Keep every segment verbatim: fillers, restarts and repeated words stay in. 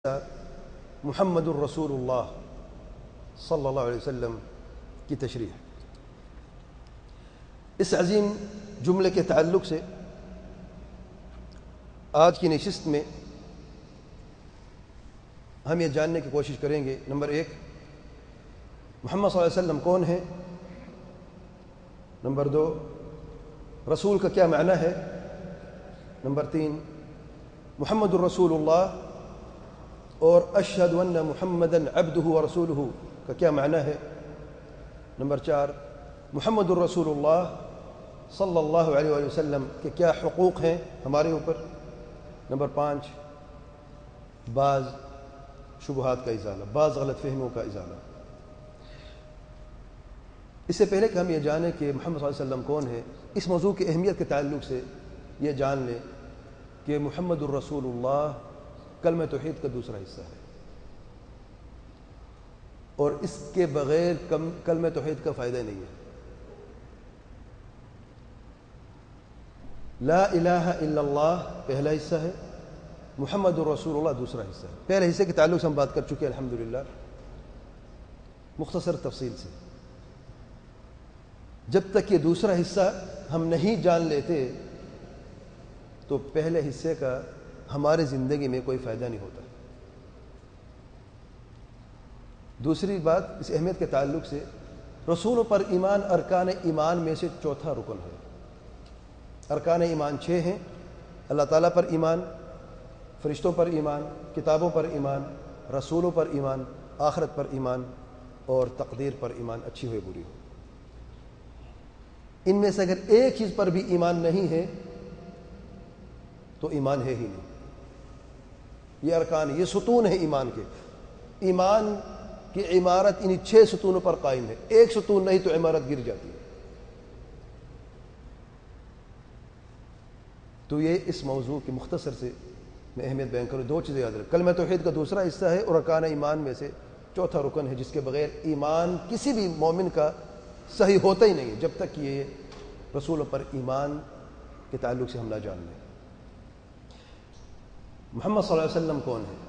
محمد الرسول اللہ صلی اللہ علیہ وسلم کی تشریح۔ اس عظیم جملے کے تعلق سے آج کی نشست میں ہم یہ جاننے کی کوشش کریں گے، نمبر ایک، محمد صلی اللہ علیہ وسلم کون ہے؟ نمبر دو، رسول کا کیا معنی ہے؟ نمبر تین، محمد الرسول اللہ اور اشہد ان محمدً عبدہ ورسولہ کا کیا معنی ہے؟ نمبر چار، محمد الرسول اللہ صلی اللہ علیہ وآلہ وسلم کے کیا حقوق ہیں ہمارے اوپر؟ نمبر پانچ، بعض شبہات کا ازالہ، بعض غلط فہمیوں کا ازالہ۔ اس سے پہلے کہ ہم یہ جانیں کہ محمد صلی اللہ علیہ وسلم کون ہے، اس موضوع کی اہمیت کے تعلق سے یہ جان لیں کہ محمد الرسول اللہ کلمہ توحید کا دوسرا حصہ ہے، اور اس کے بغیر کلمہ توحید کا فائدہ نہیں ہے۔ لا الہ الا اللہ پہلا حصہ ہے، محمد الرسول اللہ دوسرا حصہ ہے۔ پہلے حصے کے تعلق سے ہم بات کر چکے ہیں الحمدللہ مختصر تفصیل سے۔ جب تک یہ دوسرا حصہ ہم نہیں جان لیتے تو پہلے حصے کا ہمارے زندگی میں کوئی فائدہ نہیں ہوتا۔ دوسری بات اس اہمیت کے تعلق سے، رسولوں پر ایمان ارکان ایمان میں سے چوتھا رکن ہے۔ ارکان ایمان چھ ہیں: اللہ تعالیٰ پر ایمان، فرشتوں پر ایمان، کتابوں پر ایمان، رسولوں پر ایمان، آخرت پر ایمان، اور تقدیر پر ایمان، اچھی ہو بری ہو۔ ان میں سے اگر ایک چیز پر بھی ایمان نہیں ہے تو ایمان ہے ہی نہیں۔ یہ ارکان، یہ ستون ہے ایمان کے۔ ایمان کی عمارت انہی چھ ستونوں پر قائم ہے، ایک ستون نہیں تو عمارت گر جاتی ہے۔ تو یہ اس موضوع کی مختصر سے میں اہمیت بیان کروں۔ دو چیزیں یاد رکھیں، کلمہ توحید کا دوسرا حصہ ہے اور ارکان ایمان میں سے چوتھا رکن ہے، جس کے بغیر ایمان کسی بھی مومن کا صحیح ہوتا ہی نہیں جب تک کہ یہ رسولوں پر ایمان کے تعلق سے ہم نہ جان لیں۔ محمد صلی اللہ علیہ وسلم کون ہے؟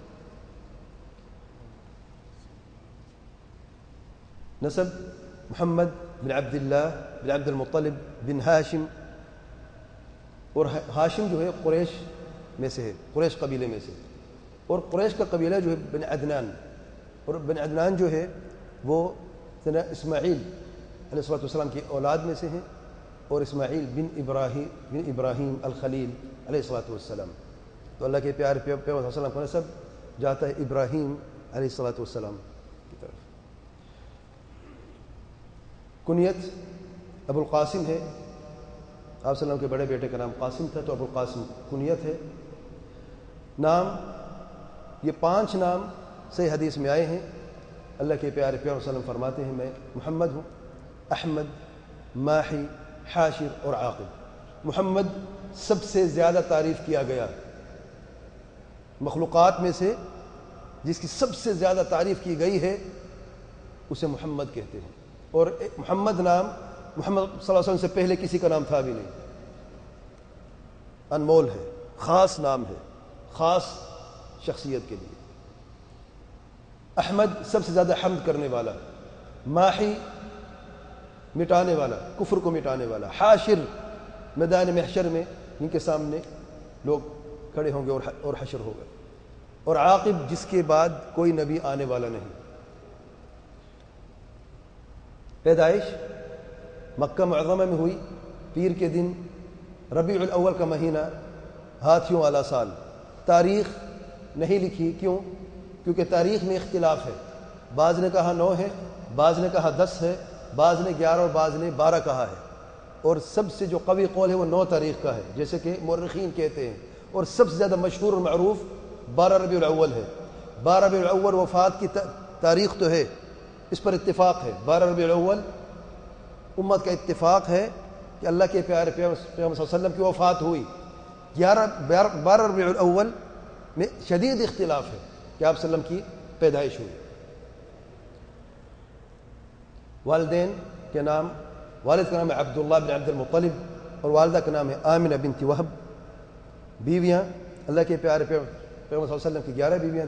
نسب: محمد بن عبد اللہ بن عبد المطلب بن ہاشم، اور ہاشم جو ہے قریش میں سے ہے، قریش قبیلے میں سے، اور قریش کا قبیلہ جو ہے بن عدنان، اور بن عدنان جو ہے وہ اسماعیل علیہ الصلوۃ والسلام کی اولاد میں سے ہیں، اور اسماعیل بن ابراہیم بن ابراہیم الخلیل علیہ الصلوۃ والسلام۔ تو اللہ کے پیارے پیغمبر صلی اللہ علیہ وسلم کا نسب جاتا ہے ابراہیم علیہ الصلوۃ والسلام کی طرف۔ کنیت ابو القاسم ہے، آپ صلی اللہ علیہ وسلم کے بڑے بیٹے کا نام قاسم تھا تو ابو القاسم کنیت ہے۔ نام، یہ پانچ نام صحیح حدیث میں آئے ہیں۔ اللہ کے پیارے پیغمبر صلی اللہ علیہ وسلم فرماتے ہیں میں محمد ہوں، احمد، ماحی، حاشر اور عاقب۔ محمد سب سے زیادہ تعریف کیا گیا، مخلوقات میں سے جس کی سب سے زیادہ تعریف کی گئی ہے اسے محمد کہتے ہیں، اور محمد نام محمد صلی اللہ علیہ وسلم سے پہلے کسی کا نام تھا بھی نہیں، انمول ہے، خاص نام ہے، خاص شخصیت کے لیے۔ احمد سب سے زیادہ حمد کرنے والا، ماحی مٹانے والا، کفر کو مٹانے والا، حاشر میدان محشر میں ان کے سامنے لوگ کھڑے ہوں گے اور حشر ہوگا، اور عاقب جس کے بعد کوئی نبی آنے والا نہیں۔ پیدائش مکہ معظمہ میں ہوئی، پیر کے دن، ربیع الاول کا مہینہ، ہاتھیوں والا سال۔ تاریخ نہیں لکھی، کیوں؟ کیونکہ تاریخ میں اختلاف ہے، بعض نے کہا نو ہے، بعض نے کہا دس ہے، بعض نے گیارہ اور بعض نے بارہ کہا ہے، اور سب سے جو قوی قول ہے وہ نو تاریخ کا ہے جیسے کہ مورخین کہتے ہیں، اور سب سے زیادہ مشہور اور معروف بارہ ربیع الاول ہے۔ بارہ ربیع الاول وفات کی تاریخ تو ہے، اس پر اتفاق ہے، بارہ ربیع الاول امت کا اتفاق ہے کہ اللہ کے پیارے پیغمبر صلی اللہ علیہ وسلم کی وفات ہوئی۔ گیارہ بارہ ربیع الاول میں شدید اختلاف ہے کہ آپ صلی اللہ علیہ وسلم کی پیدائش ہوئی۔ والدین کے نام، والد کا نام ہے عبداللہ بن عبد المطلب اور والدہ کا نام ہے آمنہ بنت وہب۔ بیویاں، اللہ کے پیارے پیغمبر پیغمبر صلی اللہ علیہ وسلم کی گیارہ بیویاں